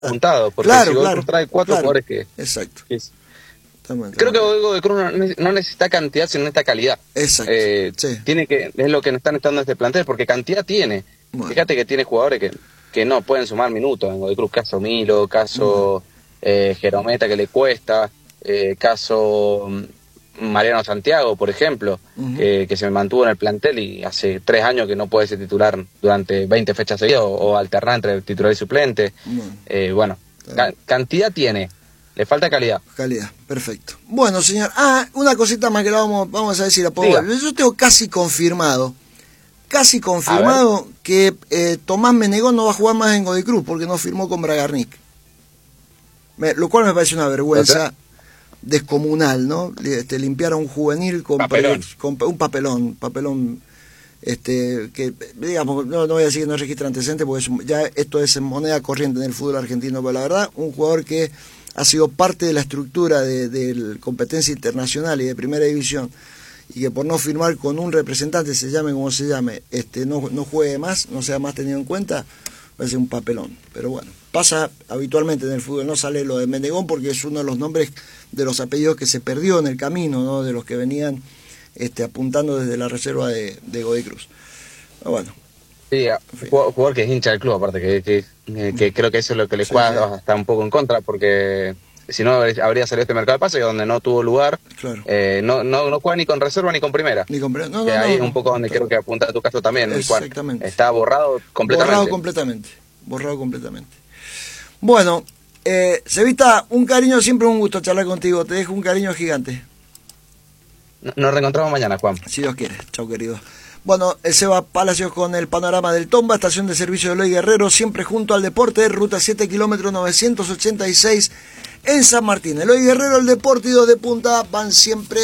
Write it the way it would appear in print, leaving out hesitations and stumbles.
apuntado, porque Claro, si Godoy claro, Cruz trae cuatro claro. jugadores que... Exacto. Creo que Godoy Cruz no necesita cantidad, sino necesita calidad. Exacto. Sí. Tiene que, es lo que están estando este plantel, porque cantidad tiene. Bueno. Fíjate que tiene jugadores que no pueden sumar minutos en Godoy Cruz. Caso Milo, caso Jerometa, que le cuesta, caso Mariano Santiago, por ejemplo, que se mantuvo en el plantel y hace 3 años que no puede ser titular durante 20 fechas seguidas o alternar entre titular y suplente. Bueno, cantidad tiene. Le falta calidad. Calidad, perfecto. Bueno, señor. Una cosita más que la vamos a decir a poco. Yo tengo casi confirmado que Tomás Menegón no va a jugar más en Godoy Cruz porque no firmó con Bragarnik. Lo cual me parece una vergüenza descomunal, ¿no? Limpiar a un juvenil con un papelón. Que digamos, no voy a decir que no registra antecedentes porque ya esto es moneda corriente en el fútbol argentino, pero la verdad, un jugador que ha sido parte de la estructura de competencia internacional y de primera división, y que por no firmar con un representante, se llame como se llame, no juegue más, no sea más tenido en cuenta, parece un papelón. Pero bueno, pasa habitualmente en el fútbol, no sale lo de Menegón porque es uno de los nombres de los apellidos que se perdió en el camino, ¿no? De los que venían apuntando desde la reserva de Godoy Cruz. Pero bueno. Sí, jugador que es hincha del club, aparte, que creo que eso es lo que le juega hasta un poco en contra, porque si no habría salido este mercado de pases donde no tuvo lugar. Claro. No juega ni con reserva ni con primera. Que ahí es un poco donde creo que apunta a tu caso también, el cual está borrado completamente. Borrado completamente. Bueno, Cevita, un cariño, siempre un gusto charlar contigo, te dejo un cariño gigante. Nos reencontramos mañana, Juan. Si Dios quiere. Chau, querido. Bueno, el Seba Palacios con el panorama del Tomba, estación de servicio de Eloy Guerrero, siempre junto al deporte, ruta 7 kilómetros 986 en San Martín. Eloy Guerrero, el deporte y 2 de punta van siempre